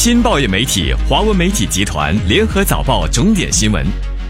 新报业媒体华文媒体集团联合早报重点新闻。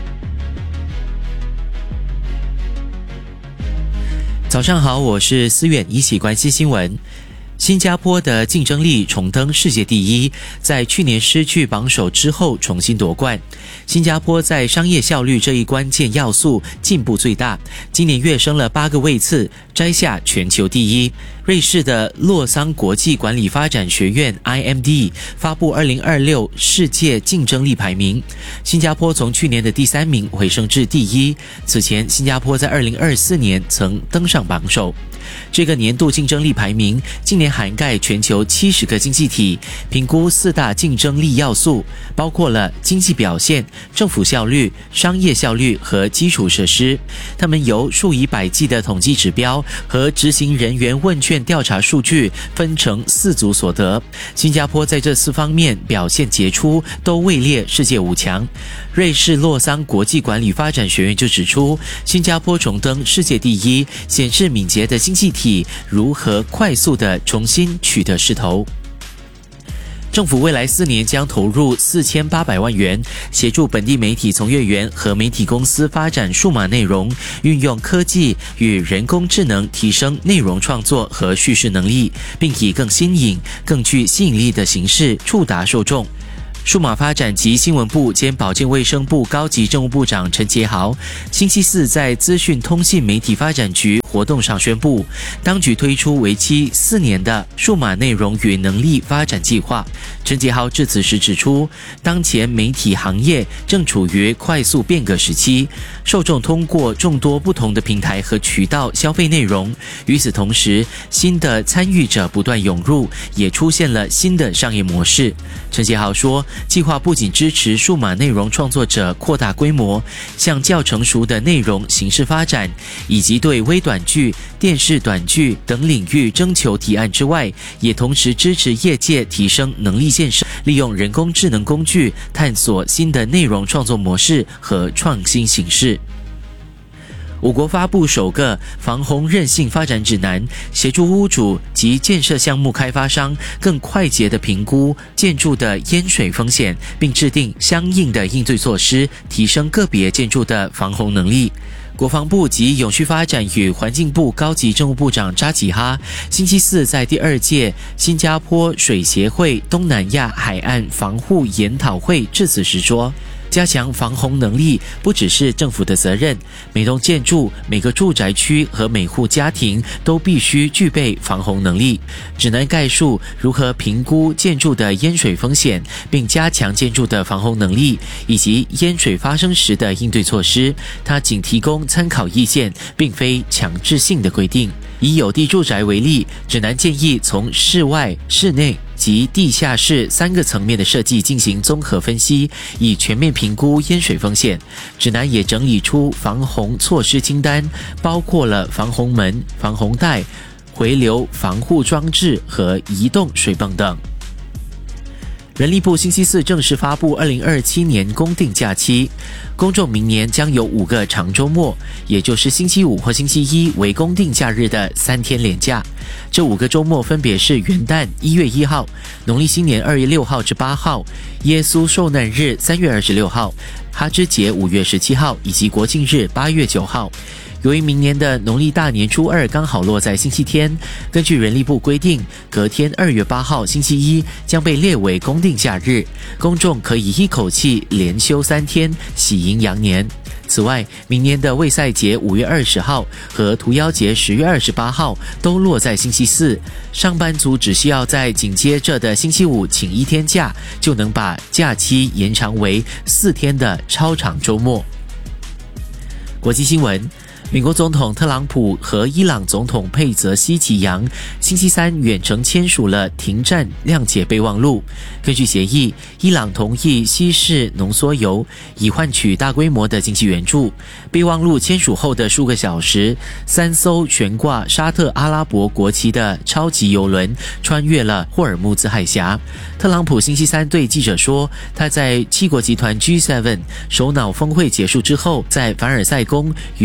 早上好，我是思远，一起关心新闻。新加坡的竞争力重登世界第一，在去年失去榜首之后重新夺冠。新加坡在商业效率这一关键要素进步最大，今年跃升了8个位次，摘下全球第一。瑞士的洛桑国际管理发展学院 IMD 发布2026世界竞争力排名，新加坡从去年的第3名回升至第一。此前新加坡在2024年曾登上榜首。这个年度竞争力排名今年涵盖全球70个经济体，评估4大竞争力要素，包括了经济表现、政府效率、商业效率和基础设施。它们由数以百计的统计指标和执行人员问卷调查数据分成4组所得。新加坡在这4方面表现杰出，都位列世界5强。瑞士洛桑国际管理发展学院就指出，新加坡重登世界第一，显示敏捷的经济体如何快速地重新取得势头。政府未来4年将投入4800万元，协助本地媒体从业员和媒体公司发展数码内容，运用科技与人工智能提升内容创作和叙事能力，并以更新颖、更具吸引力的形式触达受众。数码发展及新闻部兼保健卫生部高级政务部长陈杰豪星期四在资讯通信媒体发展局活动上宣布，当局推出为期4年的数码内容与能力发展计划。陈杰豪致辞时指出，当前媒体行业正处于快速变革时期，受众通过众多不同的平台和渠道消费内容，与此同时，新的参与者不断涌入，也出现了新的商业模式。陈杰豪说，计划不仅支持数码内容创作者扩大规模，向较成熟的内容形式发展，以及对微短剧、电视短剧等领域征求提案之外，也同时支持业界提升能力建设，利用人工智能工具探索新的内容创作模式和创新形式。我国发布首个防洪韧性发展指南，协助屋主及建设项目开发商更快捷地评估建筑的淹水风险，并制定相应的应对措施，提升个别建筑的防洪能力。国防部及永续发展与环境部高级政务部长扎吉哈星期四在第2届新加坡水协会东南亚海岸防护研讨会致辞时说，加强防洪能力不只是政府的责任，每栋建筑、每个住宅区和每户家庭都必须具备防洪能力。指南概述如何评估建筑的淹水风险，并加强建筑的防洪能力，以及淹水发生时的应对措施。它仅提供参考意见，并非强制性的规定。以有地住宅为例，指南建议从室外、室内及地下室3个层面的设计进行综合分析，以全面评估淹水风险。指南也整理出防洪措施清单，包括了防洪门、防洪带、回流防护装置和移动水泵等。人力部星期四正式发布2027年公定假期，公众明年将有5个长周末，也就是星期5或星期1为公定假日的3天连假。这5个周末分别是元旦1月1号、农历新年2月6号至8号、耶稣受难日3月26号、哈芝节5月17号以及国庆日8月9号。由于明年的农历大年初2刚好落在星期天，根据人力部规定，隔天2月8号星期一将被列为公定假日，公众可以一口气连休3天，喜迎羊年。此外，明年的卫赛节5月20号和屠妖节10月28号都落在星期四，上班族只需要在紧接着的星期5请1天假，就能把假期延长为4天的超长周末。国际新闻，美国总统特朗普和伊朗总统佩泽西吉扬星期三远程签署了停战谅解备忘录。根据协议，伊朗同意稀释浓缩铀，以换取大规模的经济援助。备忘录签署后的数个小时，3艘悬挂沙特阿拉伯国旗的超级邮轮穿越了霍尔木兹海峡。特朗普星期三对记者说，他在7国集团 G7 首脑峰会结束之后，在凡尔赛宫与法国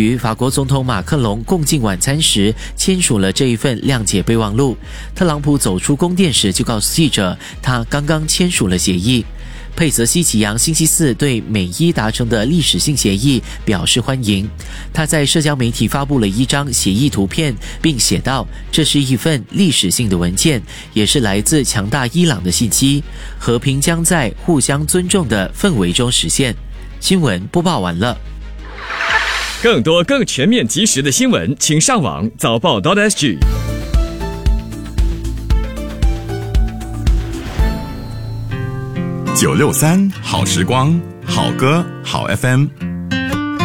总统马克龙共进晚餐时签署了这一份谅解备忘录。特朗普走出宫殿时就告诉记者，他刚刚签署了协议。佩泽西奇扬星期四对美伊达成的历史性协议表示欢迎。他在社交媒体发布了一张协议图片，并写道：“这是一份历史性的文件，也是来自强大伊朗的信息。和平将在互相尊重的氛围中实现。”新闻播报完了。 更多更全面及时的新闻，请上网早报.sg。 963好时光，好歌好 FM。